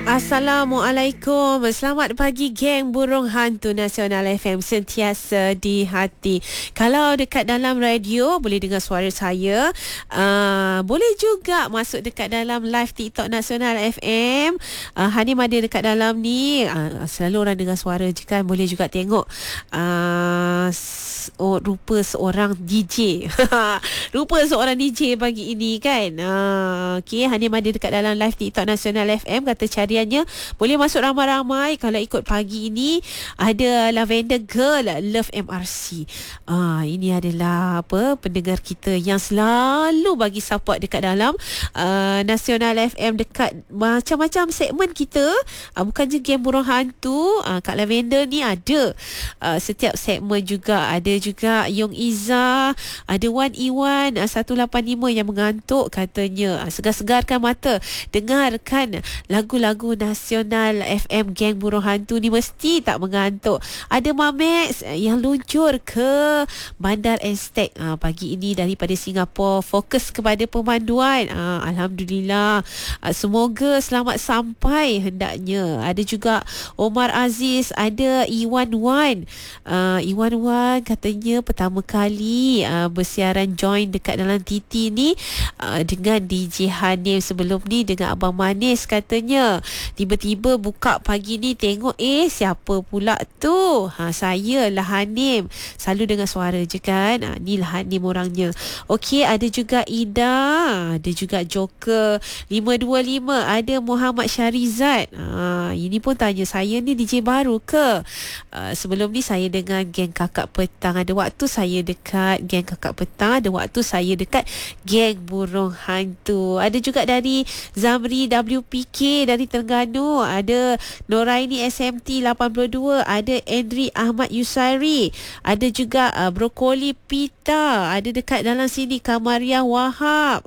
Assalamualaikum. Selamat pagi geng burung hantu Nasional FM, sentiasa di hati. Kalau dekat dalam radio boleh dengar suara saya. Boleh juga masuk dekat dalam live TikTok Nasional FM. Hanim ada dekat dalam ni. Selalu orang dengar suara je kan. Boleh juga tengok rupa seorang DJ. Rupa seorang DJ pagi ini kan. Okay, Hanim ada dekat dalam live TikTok Nasional FM. Kata cariannya boleh masuk ramai-ramai. Kalau ikut pagi ini ada Lavender Girl Love MRC. Ini adalah pendengar kita yang selalu bagi support dekat dalam Nasional FM, dekat macam-macam segmen kita. Bukan je game burung hantu. Kak Lavender ni ada setiap segmen juga. Ada juga Yong Iza, ada Wan Iwan 185 yang mengantuk katanya. Segar-segarkan mata, dengarkan lagu-lagu Nasional FM geng burung hantu ni mesti tak mengantuk. Ada Mamex yang luncur ke Bandar Aztec pagi ini daripada Singapura, fokus kepada pemanduan. Alhamdulillah, semoga selamat sampai hendaknya. Ada juga Omar Aziz, ada Iwan Wan. Iwan Wan katanya pertama kali bersiaran join dekat dalam TT ni dengan DJ Hanim. Sebelum ni dengan Abang Manis katanya. Tiba-tiba buka pagi ni tengok siapa pula tu. Saya lah Hanim. Selalu dengar suara je kan. Ni lah Hanim orangnya. Okey, ada juga Ida, ada juga Joker 525, ada Muhammad Syarizat. Ini pun tanya, saya ni DJ baru ke? Sebelum ni saya dengan geng Kakak Petang. Ada waktu saya dekat geng Kakak Petang, ada waktu saya dekat geng burung hantu. Ada juga dari Zamri WPK dari Terengganu, ada Noraini SMT 82, ada Andri Ahmad Yusairi, ada juga Brokoli Pita, ada dekat dalam sini Kamaria Wahab.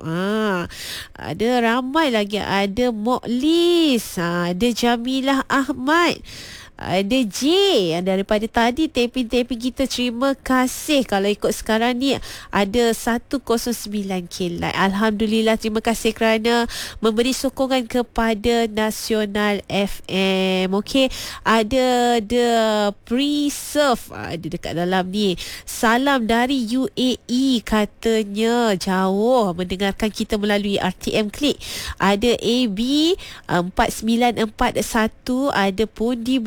Ada ramai lagi, ada Moklis, ada Jamilah Ahmad, ada J daripada tadi taping-taping kita. Terima kasih. Kalau ikut sekarang ni ada 109k like. Alhamdulillah, terima kasih kerana memberi sokongan kepada Nasional FM. Okey, ada The Preserve ada dekat dalam ni. Salam dari UAE katanya, jauh mendengarkan kita melalui RTM Klik. Ada AB 4941, ada Pundi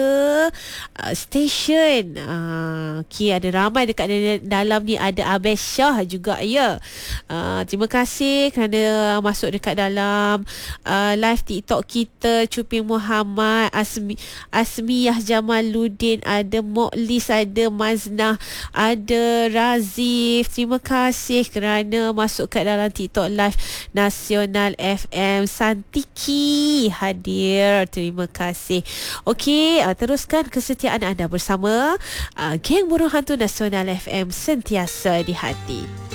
Station. Okey, ada ramai dekat dalam ni. Ada Abes Shah juga ya. Terima kasih kerana masuk dekat dalam live TikTok kita. Cuping Muhammad, Asmiyah Jamaluddin, ada Moklis, ada Maznah, ada Razif. Terima kasih kerana masuk kat dalam TikTok live Nasional FM. Santiki hadir. Terima kasih. Okey, teruskan kesetiaan anda bersama geng burung hantu Nasional FM, sentiasa di hati.